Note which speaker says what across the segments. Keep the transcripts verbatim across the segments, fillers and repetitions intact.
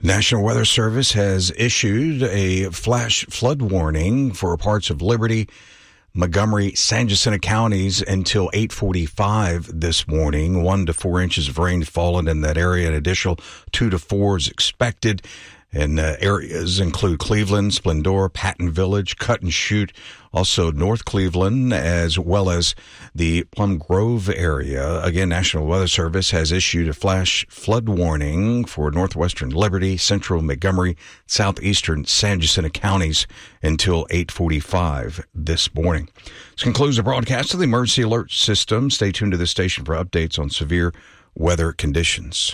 Speaker 1: National Weather Service has issued a flash flood warning for parts of Liberty, Montgomery, San Jacinto counties until eight forty-five this morning. One to four inches of rain fallen in that area. An additional two to four is expected. And uh, areas include Cleveland, Splendora, Patton Village, Cut and Shoot, also North Cleveland, as well as the Plum Grove area. Again, National Weather Service has issued a flash flood warning for northwestern Liberty, central Montgomery, southeastern San Jacinto counties until eight forty-five this morning. This concludes the broadcast of the Emergency Alert System. Stay tuned to the station for updates on severe weather conditions.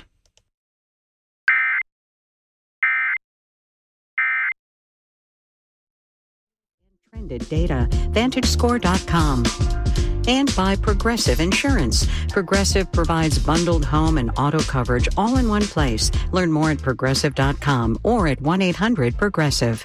Speaker 2: Trended data, Vantage Score dot com. And by Progressive Insurance. Progressive provides bundled home and auto coverage all in one place. Learn more at Progressive dot com or at one eight hundred progressive.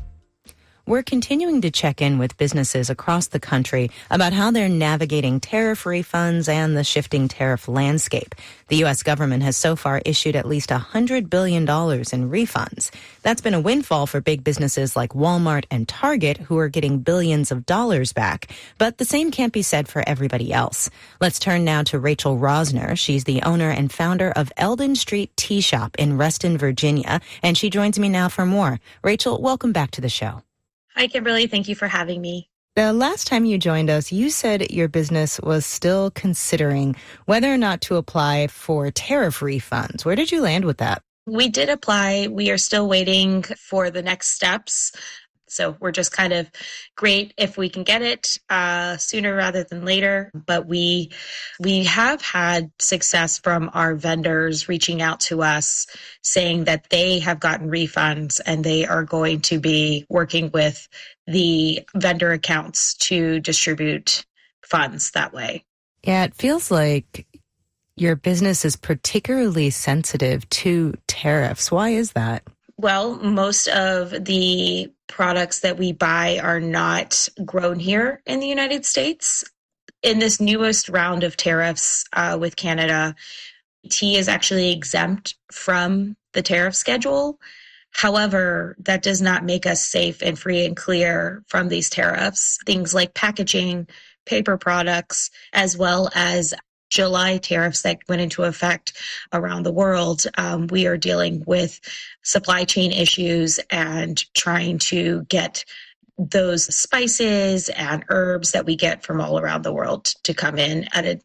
Speaker 3: We're continuing to check in with businesses across the country about how they're navigating tariff refunds and the shifting tariff landscape. The U S government has so far issued at least one hundred billion dollars in refunds. That's been a windfall for big businesses like Walmart and Target, who are getting billions of dollars back. But the same can't be said for everybody else. Let's turn now to Rachel Rosner. She's the owner and founder of Eldon Street Tea Shop in Reston, Virginia, and she joins me now for more. Rachel, welcome back to the show.
Speaker 4: Hi, Kimberly. Thank you for having me.
Speaker 3: The last time you joined us, you said your business was still considering whether or not to apply for tariff refunds. Where did you land with that?
Speaker 4: We did apply. We are still waiting for the next steps. So we're just kind of great if we can get it uh, sooner rather than later. But we we have had success from our vendors reaching out to us saying that they have gotten refunds and they are going to be working with the vendor accounts to distribute funds that way.
Speaker 3: Yeah, it feels like your business is particularly sensitive to tariffs. Why is that?
Speaker 4: Well, most of the products that we buy are not grown here in the United States. In this newest round of tariffs uh, with Canada, tea is actually exempt from the tariff schedule. However, that does not make us safe and free and clear from these tariffs. Things like packaging, paper products, as well as July tariffs that went into effect around the world. Um, we are dealing with supply chain issues and trying to get those spices and herbs that we get from all around the world to come in at a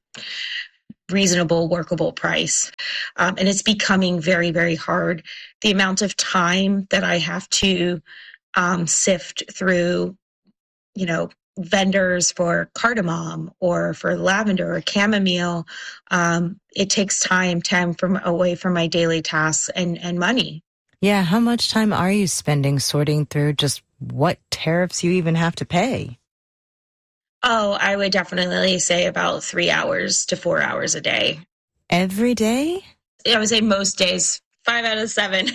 Speaker 4: reasonable, workable price. Um, and it's becoming very, very hard. The amount of time that I have to um, sift through, you know, vendors for cardamom or for lavender or chamomile, um, it takes time, time from away from my daily tasks and, and money.
Speaker 3: Yeah, how much time are you spending sorting through just what tariffs you even have to pay?
Speaker 4: Oh, I would definitely say about three hours to four hours a day.
Speaker 3: Every day?
Speaker 4: I would say most days, five out of seven.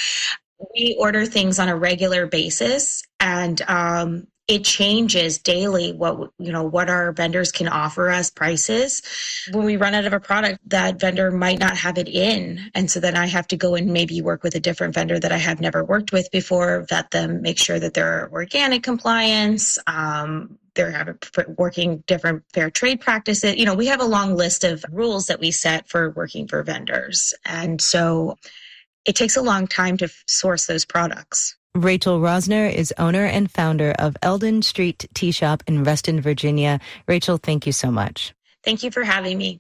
Speaker 4: We order things on a regular basis, and um, it changes daily what, you know, what our vendors can offer us prices. When we run out of a product, that vendor might not have it in. And so then I have to go and maybe work with a different vendor that I have never worked with before, vet them, make sure that they're organic compliance, um, they're having, working different fair trade practices. You know, we have a long list of rules that we set for working for vendors. And so it takes a long time to source those products.
Speaker 3: Rachel Rosner is owner and founder of Eldon Street Tea Shop in Reston, Virginia. Rachel, thank you so much.
Speaker 4: Thank you for having me.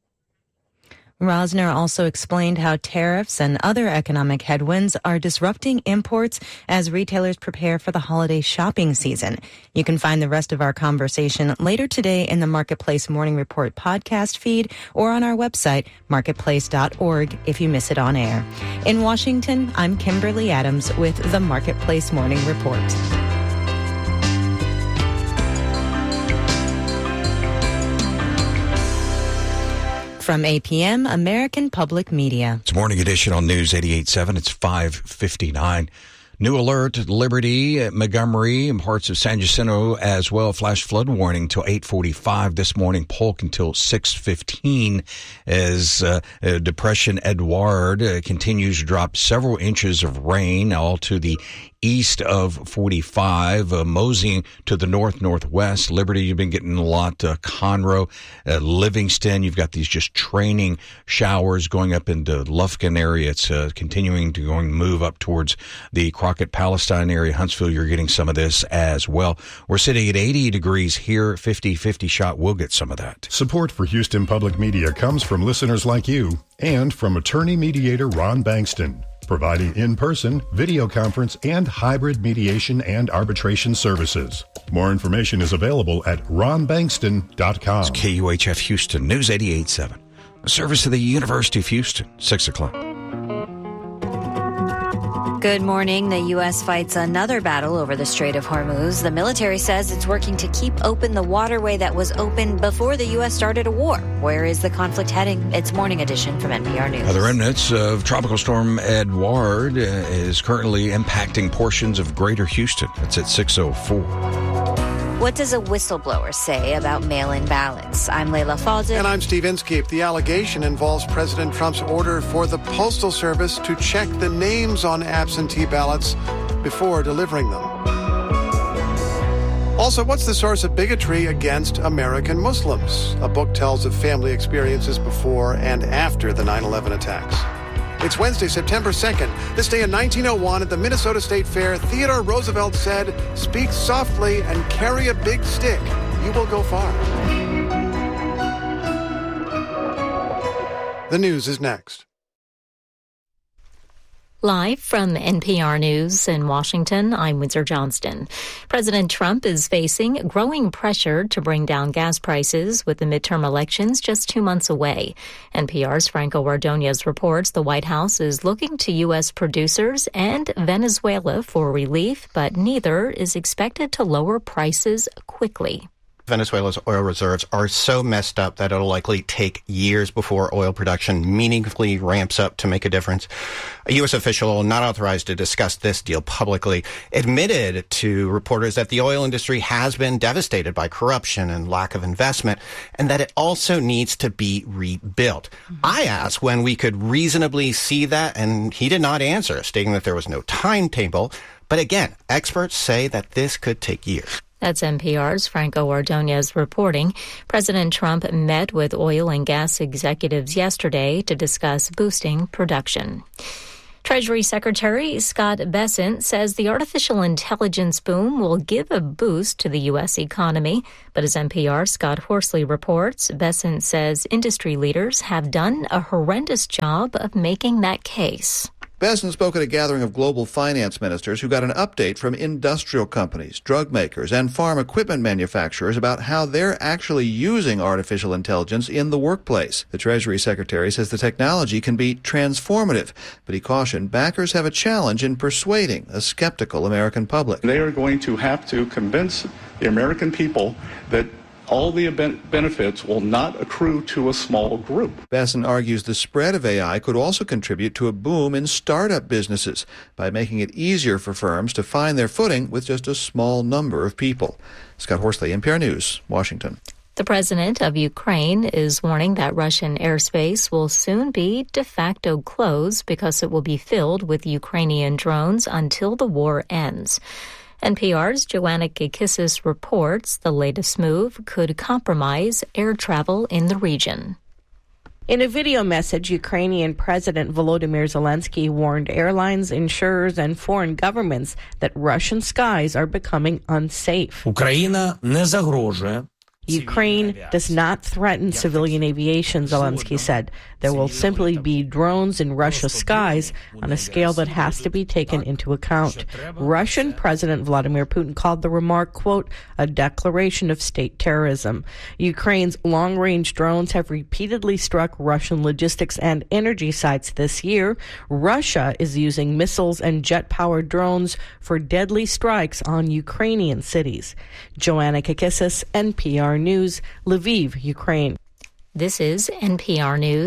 Speaker 3: Rosner also explained how tariffs and other economic headwinds are disrupting imports as retailers prepare for the holiday shopping season. You can find the rest of our conversation later today in the Marketplace Morning Report podcast feed or on our website, marketplace dot org, if you miss it on air. In Washington, I'm Kimberly Adams with the Marketplace Morning Report. From A P M, American Public Media.
Speaker 1: It's Morning Edition on News eighty-eight point seven. It's five fifty-nine. New alert at Liberty, at Montgomery, and parts of San Jacinto as well. Flash flood warning till eight forty-five this morning. Polk until six fifteen as uh, uh, Depression Edouard uh, continues to drop several inches of rain all to the east of forty-five, uh, moseying to the north-northwest. Liberty, you've been getting a lot. Uh, Conroe, uh, Livingston, you've got these just training showers going up into Lufkin area. It's uh, continuing to going move up towards the Crockett, Palestine area. Huntsville, you're getting some of this as well. We're sitting at eighty degrees here, fifty-fifty shot. We'll get some of that.
Speaker 5: Support for Houston Public Media comes from listeners like you and from attorney mediator Ron Bankston, providing in-person, video conference, and hybrid mediation and arbitration services. More information is available at ron bankston dot com.
Speaker 1: It's K U H F Houston, News eighty-eight point seven. A service of the University of Houston, six o'clock.
Speaker 6: Good morning. The U S fights another battle over the Strait of Hormuz. The military says it's working to keep open the waterway that was open before the U S started a war. Where is the conflict heading? It's Morning Edition from N P R News.
Speaker 1: The remnants of Tropical Storm Edouard uh, is currently impacting portions of greater Houston. It's at six oh four.
Speaker 6: What does a whistleblower say about mail-in ballots? I'm Layla Falden.
Speaker 7: And I'm Steve Inskeep. The allegation involves President Trump's order for the Postal Service to check the names on absentee ballots before delivering them. Also, what's the source of bigotry against American Muslims? A book tells of family experiences before and after the nine eleven attacks. It's Wednesday, September second. This day in nineteen oh one at the Minnesota State Fair, Theodore Roosevelt said, "Speak softly and carry a big stick. You will go far." The news is next.
Speaker 8: Live from N P R News in Washington, I'm Windsor Johnston. President Trump is facing growing pressure to bring down gas prices with the midterm elections just two months away. N P R's Franco Ordonez reports the White House is looking to U S producers and Venezuela for relief, but neither is expected to lower prices quickly.
Speaker 9: Venezuela's oil reserves are so messed up that it'll likely take years before oil production meaningfully ramps up to make a difference. A U S official not authorized to discuss this deal publicly admitted to reporters that the oil industry has been devastated by corruption and lack of investment, and that it also needs to be rebuilt. Mm-hmm. I asked when we could reasonably see that, and he did not answer, stating that there was no timetable. But again, experts say that this could take years.
Speaker 8: That's N P R's Franco Ordonez reporting. President Trump met with oil and gas executives yesterday to discuss boosting production. Treasury Secretary Scott Bessent says the artificial intelligence boom will give a boost to the U S economy. But as N P R's Scott Horsley reports, Bessent says industry leaders have done a horrendous job of making that case.
Speaker 10: Bessent spoke at a gathering of global finance ministers who got an update from industrial companies, drug makers, and farm equipment manufacturers about how they're actually using artificial intelligence in the workplace. The Treasury Secretary says the technology can be transformative, but he cautioned backers have a challenge in persuading a skeptical American public.
Speaker 11: They are going to have to convince the American people that all the benefits will not accrue to a small group.
Speaker 10: Bessent argues the spread of A I could also contribute to a boom in startup businesses by making it easier for firms to find their footing with just a small number of people. Scott Horsley, N P R News, Washington.
Speaker 8: The president of Ukraine is warning that Russian airspace will soon be de facto closed because it will be filled with Ukrainian drones until the war ends. N P R's Joanna Kikissis reports the latest move could compromise air travel in the region.
Speaker 12: In a video message, Ukrainian President Volodymyr Zelensky warned airlines, insurers, and foreign governments that Russian skies are becoming unsafe.
Speaker 13: Україна не загрожує.
Speaker 12: Ukraine does not threaten civilian aviation, Zelensky said. There will simply be drones in Russia's skies on a scale that has to be taken into account. Russian President Vladimir Putin called the remark, quote, a declaration of state terrorism. Ukraine's long-range drones have repeatedly struck Russian logistics and energy sites this year. Russia is using missiles and jet-powered drones for deadly strikes on Ukrainian cities. Joanna Kikissis, N P R News, Lviv, Ukraine.
Speaker 8: This is N P R News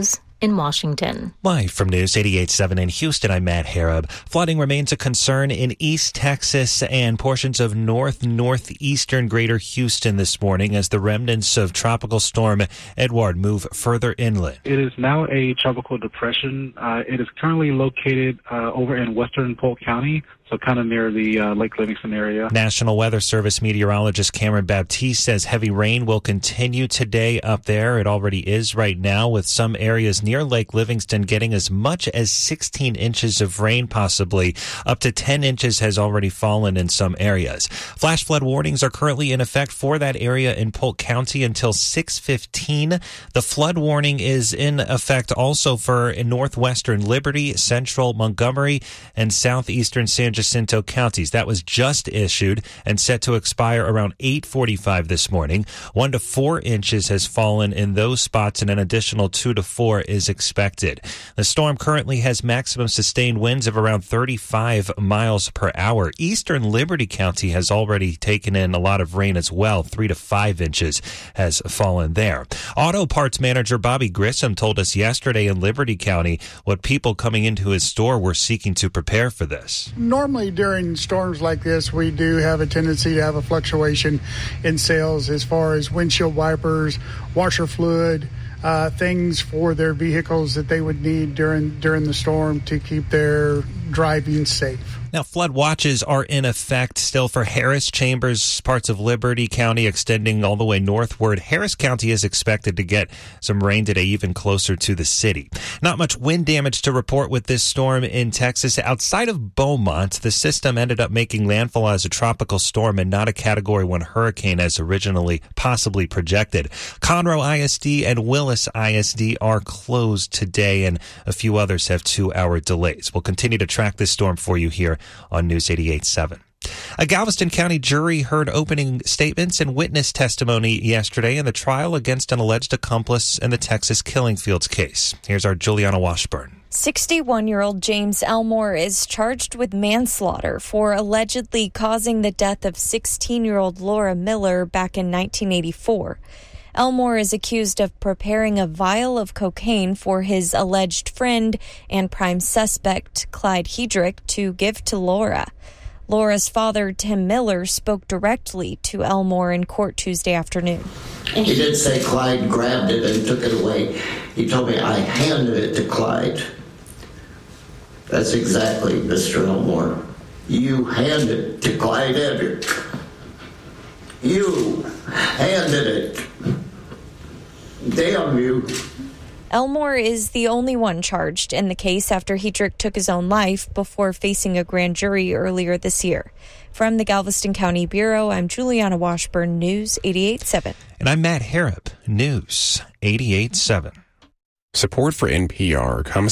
Speaker 8: in Washington.
Speaker 14: Live from News eighty-eight point seven in Houston, I'm Matt Harab. Flooding remains a concern in East Texas and portions of north northeastern greater Houston this morning as the remnants of Tropical Storm Edward move further inland.
Speaker 15: It is now a tropical depression. Uh, it is currently located uh, over in western Polk County, so kind of near the uh, Lake Livingston area.
Speaker 14: National Weather Service meteorologist Cameron Baptiste says heavy rain will continue today up there. It already is right now, with some areas near Lake Livingston getting as much as sixteen inches of rain, possibly. Up to ten inches has already fallen in some areas. Flash flood warnings are currently in effect for that area in Polk County until six fifteen. The flood warning is in effect also for northwestern Liberty, central Montgomery, and southeastern San Jacinto counties. That was just issued and set to expire around eight forty-five this morning. One to four inches has fallen in those spots, and an additional two to four is expected. The storm currently has maximum sustained winds of around thirty-five miles per hour. Eastern Liberty County has already taken in a lot of rain as well. Three to five inches has fallen there. Auto parts manager Bobby Grissom told us yesterday in Liberty County what people coming into his store were seeking to prepare for this.
Speaker 16: Normally during storms like this, we do have a tendency to have a fluctuation in sales as far as windshield wipers, washer fluid, uh, things for their vehicles that they would need during during the storm to keep their driving safe.
Speaker 14: Now, flood watches are in effect still for Harris, Chambers, parts of Liberty County, extending all the way northward. Harris County is expected to get some rain today, even closer to the city. Not much wind damage to report with this storm in Texas. Outside of Beaumont, the system ended up making landfall as a tropical storm and not a Category one hurricane as originally possibly projected. Conroe I S D and Willis I S D are closed today, and a few others have two-hour delays. We'll continue to track this storm for you here on News eighty-eight point seven. A Galveston County jury heard opening statements and witness testimony yesterday in the trial against an alleged accomplice in the Texas Killingfields case. Here's our Juliana Washburn.
Speaker 17: sixty-one-year-old James Elmore is charged with manslaughter for allegedly causing the death of sixteen-year-old Laura Miller back in nineteen eighty-four. Elmore is accused of preparing a vial of cocaine for his alleged friend and prime suspect, Clyde Hedrick, to give to Laura. Laura's father, Tim Miller, spoke directly to Elmore in court Tuesday afternoon.
Speaker 18: He did say Clyde grabbed it and took it away. He told me I handed it to Clyde. That's exactly, Mister Elmore. You handed it to Clyde Hedrick. You handed it. Damn you.
Speaker 17: Elmore is the only one charged in the case after Hedrick took his own life before facing a grand jury earlier this year. From the Galveston County Bureau, I'm Juliana Washburn, News eighty-eight point seven.
Speaker 14: And I'm Matt Harab, News eighty-eight point seven.
Speaker 19: Support for N P R comes